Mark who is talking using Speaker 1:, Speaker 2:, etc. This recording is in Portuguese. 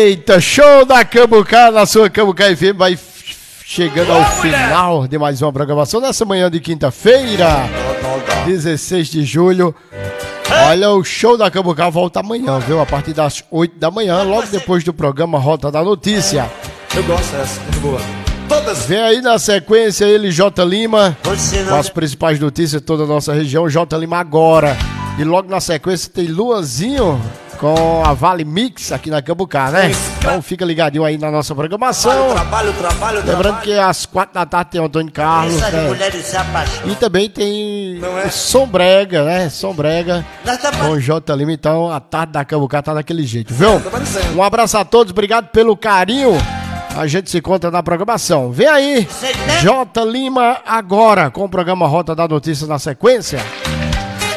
Speaker 1: Eita, show da Cambucá, na sua Cambucá FM, vai chegando ao final de mais uma programação nessa manhã de quinta-feira, 16 de julho. Olha, o show da Cambucá volta amanhã, viu? A partir das 8 da manhã, logo depois do programa Rota da Notícia.
Speaker 2: Eu gosto dessa, muito boa.
Speaker 1: Vem aí na sequência ele, J. Lima, com as principais notícias de toda a nossa região, J. Lima agora. E logo na sequência tem Luanzinho com a Vale Mix aqui na Cambucá, né? Então fica ligadinho aí na nossa programação. Lembrando que às 4 da tarde tem o Antônio Carlos, né? E também tem o Sombrega, né? Sombrega com o J. Lima. Então a tarde da Cambucá tá daquele jeito, viu? Um abraço a todos, obrigado pelo carinho. A gente se encontra na programação. Vem aí, J. Lima agora com o programa Rota da Notícia na sequência.